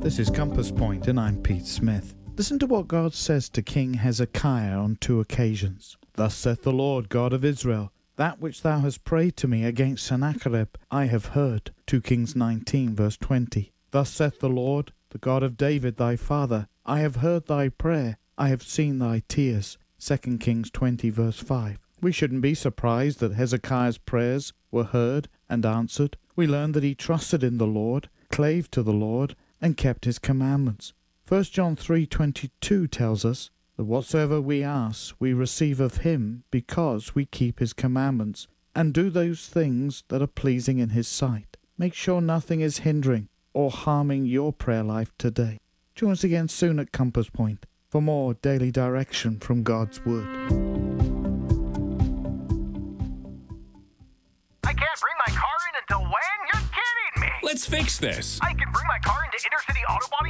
This is Compass Point, and I'm Pete Smith. Listen to what God says to King Hezekiah on 2 occasions. Thus saith the Lord God of Israel, that which thou hast prayed to me against Sennacherib I have heard. 2 Kings 19 verse 20. Thus saith the Lord, the God of David thy father, I have heard thy prayer, I have seen thy tears. 2 Kings 20 verse 5. We shouldn't be surprised that Hezekiah's prayers were heard and answered. We learn that he trusted in the Lord, clave to the Lord, and kept his commandments. 1 John 3:22 tells us that whatsoever we ask we receive of him, because we keep his commandments and do those things that are pleasing in his sight. Make sure nothing is hindering or harming your prayer life today. Join us again soon at Compass Point for more daily direction from God's Word. I can't bring my car in until when? You're kidding me! Let's fix this. I can bring my car into Intercity Auto Body